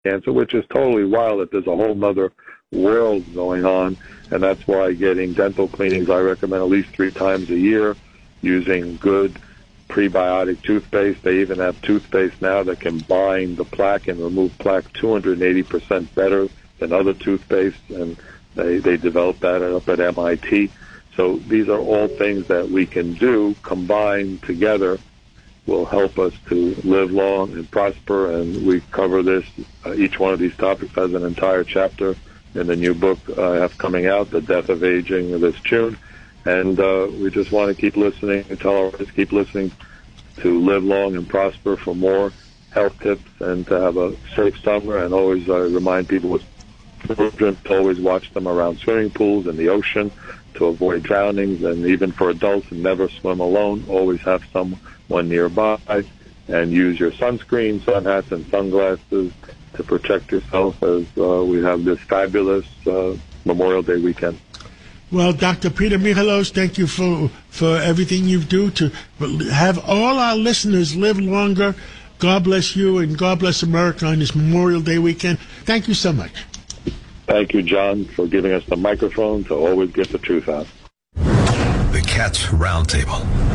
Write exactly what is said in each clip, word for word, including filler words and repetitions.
cancer, which is totally wild that there's a whole nother world going on. And that's why getting dental cleanings, I recommend at least three times a year, using good prebiotic toothpaste. They even have toothpaste now that can bind the plaque and remove plaque two hundred eighty percent better than other toothpaste, and they, they developed that up at M I T. So these are all things that we can do combined together will help us to live long and prosper, and we cover this. Uh, each one of these topics has an entire chapter in the new book I have coming out, The Death of Aging, this June. And uh, we just want to keep listening and tell our kids, keep listening to live long and prosper for more health tips and to have a safe summer. And always uh, remind people with children to always watch them around swimming pools and the ocean to avoid drownings. And even for adults, never swim alone. Always have someone nearby, and use your sunscreen, sun hats, and sunglasses to protect yourself as uh, we have this fabulous uh, Memorial Day weekend. Well, Doctor Peter Michalos, thank you for for everything you do to have all our listeners live longer. God bless you, and God bless America on this Memorial Day weekend. Thank you so much. Thank you, John, for giving us the microphone to always get the truth out. The Cats Roundtable.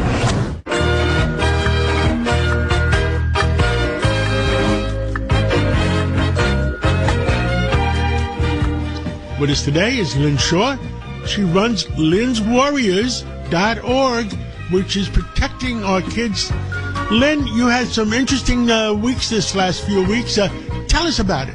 With us today is Lynn Shaw. She runs Lynn's Warriors dot org, which is protecting our kids. Lynn, you had some interesting uh, weeks this last few weeks. Uh, tell us about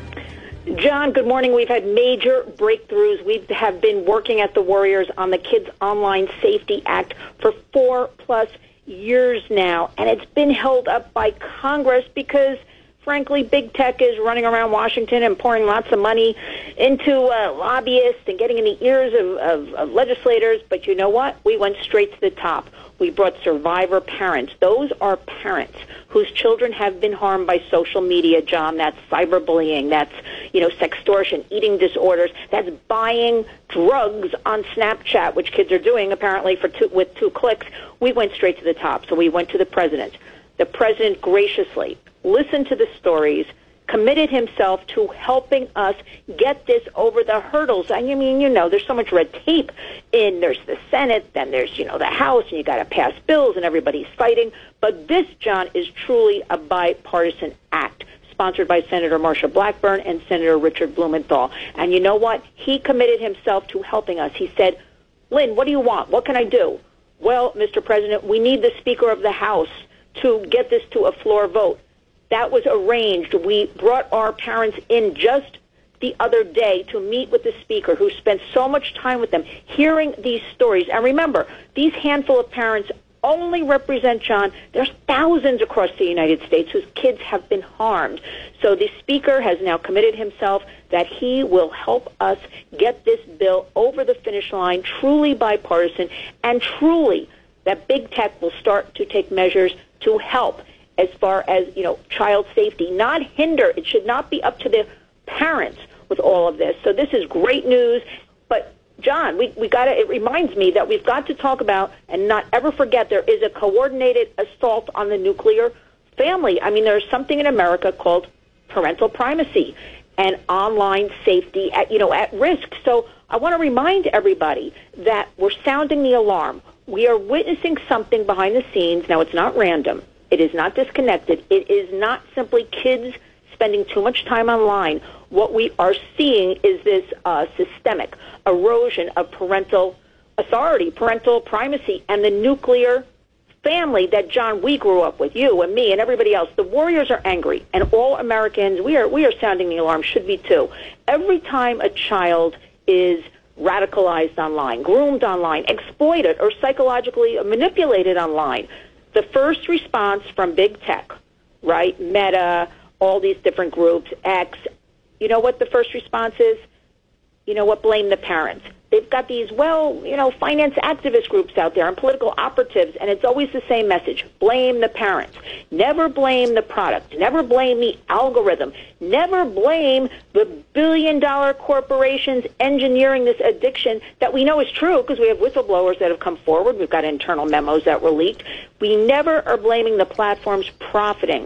it. John, good morning. We've had major breakthroughs. We have been working at the Warriors on the Kids Online Safety Act for four plus years now, and it's been held up by Congress because, frankly, big tech is running around Washington and pouring lots of money into uh, lobbyists and getting in the ears of, of, of legislators. But you know what? We went straight to the top. We brought survivor parents. Those are parents whose children have been harmed by social media, John. That's cyberbullying. That's, you know, sextortion, eating disorders. That's buying drugs on Snapchat, which kids are doing apparently for two, with two clicks. We went straight to the top. So we went to the president. The president graciously listened to the stories, committed himself to helping us get this over the hurdles. I mean, you know, there's so much red tape in, there's the Senate, then there's, you know, the House, and you got to pass bills, and everybody's fighting. But this, John, is truly a bipartisan act, sponsored by Senator Marsha Blackburn and Senator Richard Blumenthal. And you know what? He committed himself to helping us. He said, Lynn, what do you want? What can I do? Well, Mister President, we need the Speaker of the House to get this to a floor vote. That was arranged. We brought our parents in just the other day to meet with the Speaker, who spent so much time with them, hearing these stories. And remember, these handful of parents only represent, John, there's thousands across the United States whose kids have been harmed. So the Speaker has now committed himself that he will help us get this bill over the finish line, truly bipartisan, and truly that big tech will start to take measures to help as far as, you know, child safety, not hinder. It should not be up to the parents with all of this. So this is great news. But, John, we, we got to, it reminds me that we've got to talk about and not ever forget there is a coordinated assault on the nuclear family. I mean, there's something in America called parental primacy and online safety at, you know, at risk. So I want to remind everybody that we're sounding the alarm. We are witnessing something behind the scenes. Now, it's not random. It is not disconnected. It is not simply kids spending too much time online. What we are seeing is this uh, systemic erosion of parental authority, parental primacy, and the nuclear family that, John, we grew up with, you and me and everybody else. The Warriors are angry, and all Americans, we are, we are sounding the alarm, should be too. Every time a child is radicalized online, groomed online, exploited, or psychologically manipulated online, the first response from big tech, right, Meta, all these different groups, X, you know what the first response is? You know what? Blame the parents. They've got these, well, you know, finance activist groups out there and political operatives, and it's always the same message. Blame the parents. Never blame the product. Never blame the algorithm. Never blame the billion-dollar corporations engineering this addiction that we know is true because we have whistleblowers that have come forward. We've got internal memos that were leaked. We never are blaming the platforms profiting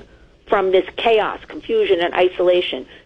from this chaos, confusion, and isolation